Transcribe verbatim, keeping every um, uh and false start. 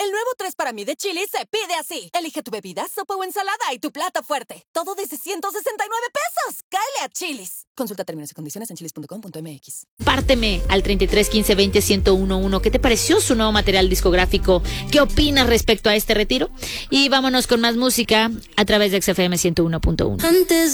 El nuevo tres para mí de Chili's se pide así. Elige tu bebida, sopa o ensalada y tu plato fuerte. Todo desde ciento sesenta y nueve pesos. ¡Cáele a Chili's! Consulta términos y condiciones en chilis punto com punto m x. Párteme al treinta y tres quince veinte ciento uno. ¿Qué te pareció su nuevo material discográfico? ¿Qué opinas respecto a este retiro? Y vámonos con más música a través de X F M ciento uno punto uno. Antes